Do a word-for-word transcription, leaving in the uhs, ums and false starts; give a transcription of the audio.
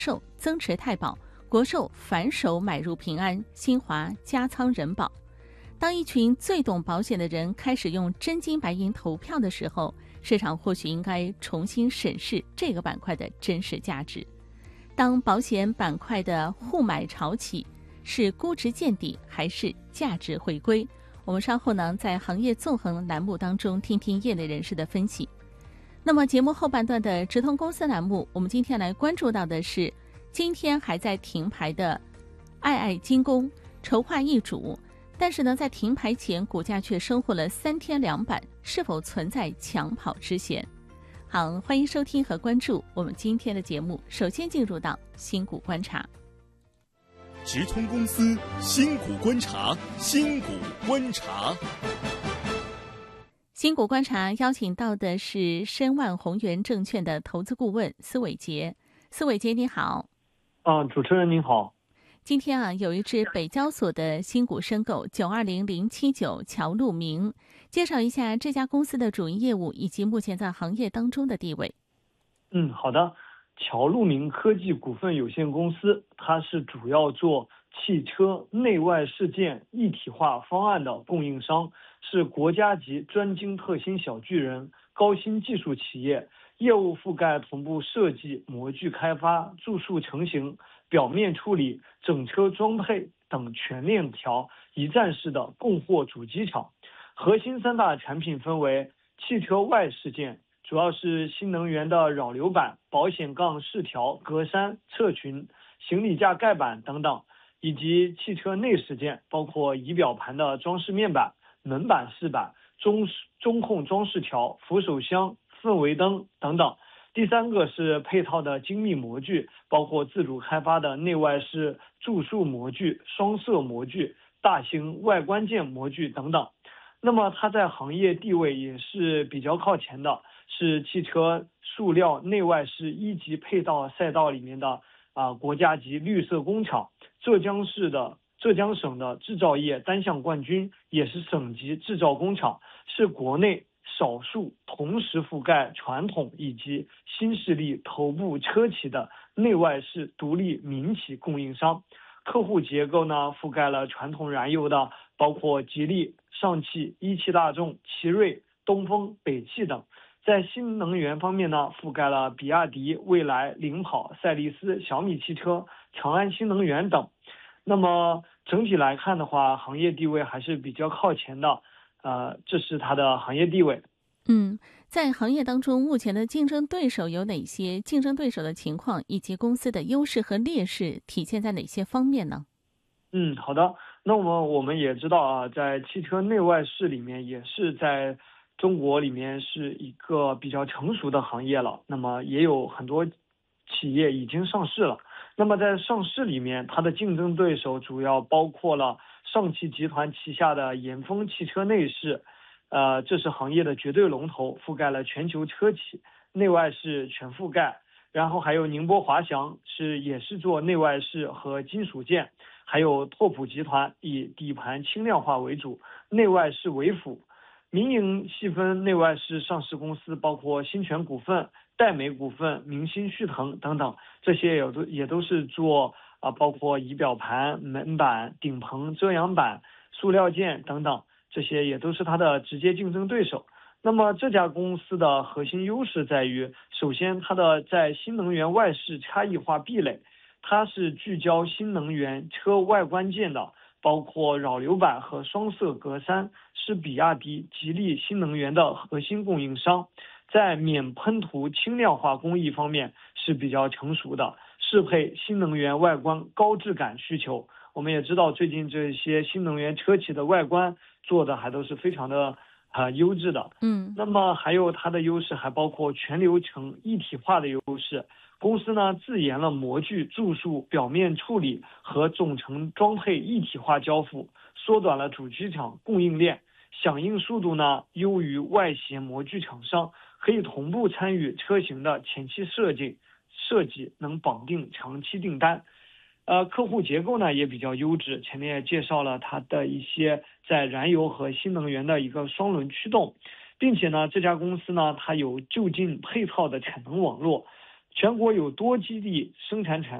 寿、增持太保、国寿反手买入平安、新华加仓人保。当一群最懂保险的人开始用真金白银投票的时候，市场或许应该重新审视这个板块的真实价值。当保险板块的互买潮起，是估值见底还是价值回归？我们稍后呢，在行业纵横栏目当中听听业内人士的分析。那么节目后半段的直通公司栏目，我们今天来关注到的是今天还在停牌的爱爱精工筹划易主，但是呢，在停牌前股价却收获了三天两板，是否存在抢跑之嫌？好，欢迎收听和关注我们今天的节目。首先进入到新股观察， 直通公司新股观察，新股观察。 新股观察邀请到的是申万宏源证券的投资顾问司伟杰。司伟杰你好。 啊，主持人您好。 今天啊，有一只北交所的新股申购九二零零七九乔路明，介绍一下这家公司的主营业务以及目前在行业当中的地位。 嗯，好的。乔路明科技股份有限公司，它是主要做汽车内外饰件一体化方案的供应商，是国家级专精特新小巨人、高新技术企业，业务覆盖同步设计、模具开发、注塑成型、表面处理、整车装配等全链条一站式的供货主机厂。核心三大产品分为汽车外饰件，主要是新能源的扰流板、保险杠饰条、格栅、侧裙、行李架盖板等等，以及汽车内饰件，包括仪表盘的装饰面板、门板饰板、中中控装饰条、扶手箱、氛围灯等等。第三个是配套的精密模具，包括自主开发的内外饰注塑模具、双色模具、大型外观件模具等等。那么它在行业地位也是比较靠前的，是汽车塑料内外饰一级配套赛道里面的啊国家级绿色工厂，浙江市的浙江省的制造业单项冠军，也是省级制造工厂，是国内少数同时覆盖传统以及新势力头部车企的内外饰独立民企供应商。客户结构呢，覆盖了传统燃油的，包括吉利、上汽、一汽大众、奇瑞、东风、北汽等。在新能源方面呢，覆盖了比亚迪、蔚来、领跑、赛力斯、小米汽车、长安新能源等。那么整体来看的话，行业地位还是比较靠前的，呃，这是它的行业地位。 嗯，在行业当中，目前的竞争对手有哪些？竞争对手的情况以及公司的优势和劣势体现在哪些方面呢？ 嗯，好的。那么我们也知道啊，在汽车内外饰里面，也是在中国里面是一个比较成熟的行业了。那么也有很多企业已经上市了。那么在上市里面，它的竞争对手主要包括了上汽集团旗下的延丰汽车内饰。呃，这是行业的绝对龙头，覆盖了全球车企，内外饰全覆盖。然后还有宁波华翔，是也是做内外饰和金属件，还有拓普集团以底盘轻量化为主，内外饰为辅。民营细分内外饰上市公司包括新泉股份、戴美股份、明星旭腾等等，这些也都也都是做啊、呃，包括仪表盘、门板、顶棚、遮阳板、塑料件等等。这些也都是它的直接竞争对手。那么这家公司的核心优势在于，首先它的在新能源外饰差异化壁垒，它是聚焦新能源车外观件的，包括扰流板和双色格栅，是比亚迪、吉利新能源的核心供应商。在免喷涂轻量化工艺方面是比较成熟的，适配新能源外观高质感需求。我们也知道，最近这些新能源车企的外观做的还都是非常的啊、呃、优质的。 嗯， 那么还有它的优势还包括全流程一体化的优势。公司呢自研了模具、注塑、表面处理和总成装配一体化交付，缩短了主机厂供应链，响应速度呢优于外协模具厂商，可以同步参与车型的前期设计，设计能绑定长期订单。呃，客户结构呢也比较优质，前面也介绍了它的一些在燃油和新能源的一个双轮驱动，并且呢这家公司呢它有就近配套的产能网络， 全国有多基地生产产